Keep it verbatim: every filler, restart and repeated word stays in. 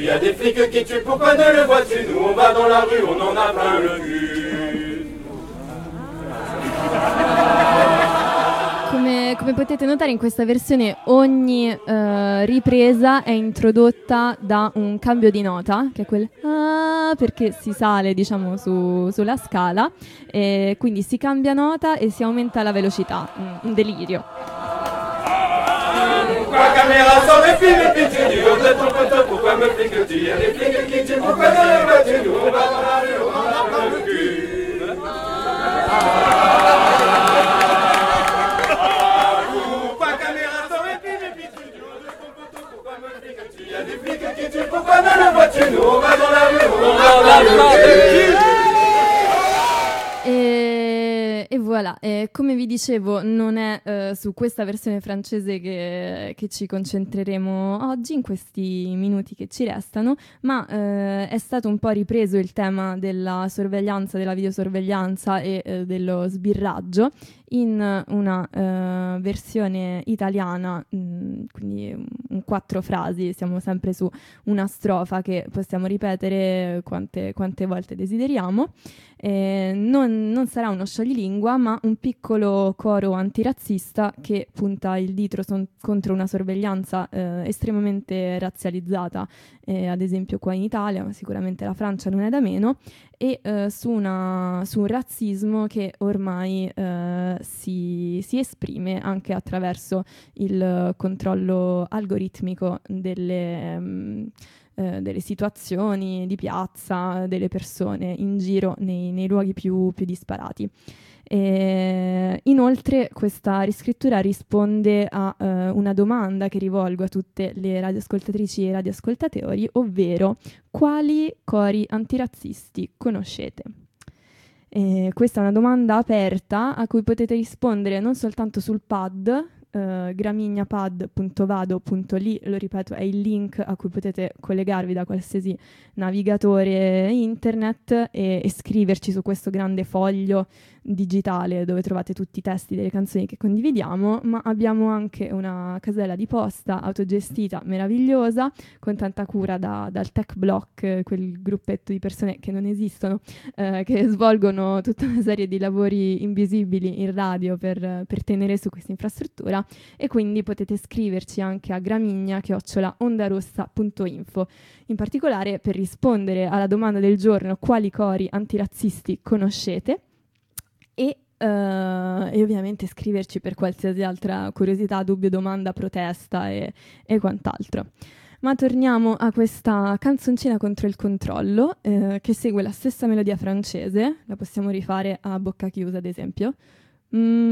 y a des flics qui tuent, pourquoi ne le vois-tu? Nous on va dans la rue, on en a plein le cul. Come, come potete notare, in questa versione ogni uh, ripresa è introdotta da un cambio di nota, che è quel ah, perché si sale, diciamo, su, sulla scala, e quindi si cambia nota e si aumenta la velocità, un, un delirio. Pourquoi caméra sort des films et puis tu dis oh de ton poteau, pourquoi me fliques-tu? Y a des flics qui tuent, pourquoi ne le vois-tu? Nous on va dans la rue, on en a plein le cul. Pourquoi caméra sort des films et puis tu dis oh de ton poteau, pourquoi me fliques-tu? Y a des flics qui tuent, pourquoi ne le vois-tu? Nous on va dans la rue, on en a plein le cul. E, e voilà, e come vi dicevo non è uh, su questa versione francese che, che ci concentreremo oggi in questi minuti che ci restano, ma uh, è stato un po' ripreso il tema della sorveglianza, della videosorveglianza e uh, dello sbirraggio in una uh, versione italiana, mh, quindi un quattro frasi, siamo sempre su una strofa che possiamo ripetere quante, quante volte desideriamo. Eh, non, non sarà uno scioglilingua, ma un piccolo coro antirazzista che punta il dito son- contro una sorveglianza eh, estremamente razzializzata, eh, ad esempio qua in Italia, ma sicuramente la Francia non è da meno, e eh, su, una, su un razzismo che ormai eh, si, si esprime anche attraverso il controllo algoritmico delle... Um, Eh, delle situazioni di piazza, delle persone in giro nei, nei luoghi più, più disparati. E, inoltre questa riscrittura risponde a eh, una domanda che rivolgo a tutte le radioascoltatrici e radioascoltatori, ovvero quali cori antirazzisti conoscete? E questa è una domanda aperta a cui potete rispondere non soltanto sul pad, Uh, gramignapad punto vado punto li, lo ripeto, è il link a cui potete collegarvi da qualsiasi navigatore internet e, e scriverci su questo grande foglio digitale dove trovate tutti i testi delle canzoni che condividiamo, ma abbiamo anche una casella di posta autogestita meravigliosa con tanta cura da, dal Tech Block, quel gruppetto di persone che non esistono, eh, che svolgono tutta una serie di lavori invisibili in radio per, per tenere su questa infrastruttura, e quindi potete scriverci anche a gramigna chiocciola ondarossa punto info, in particolare per rispondere alla domanda del giorno: quali cori antirazzisti conoscete? E, uh, e ovviamente scriverci per qualsiasi altra curiosità, dubbio, domanda, protesta e, e quant'altro. Ma torniamo a questa canzoncina contro il controllo, eh, che segue la stessa melodia francese, la possiamo rifare a bocca chiusa ad esempio. Mm.